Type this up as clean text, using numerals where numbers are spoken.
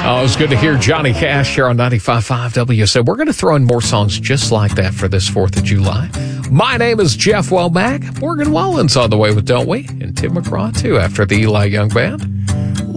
Oh, it was good to hear Johnny Cash here on 95.5 WSO. We're going to throw in more songs just like that for this 4th of July. My name is Jeff Womack. Morgan Wallen's on the way with Don't We? And Tim McGraw, too, after the Eli Young Band.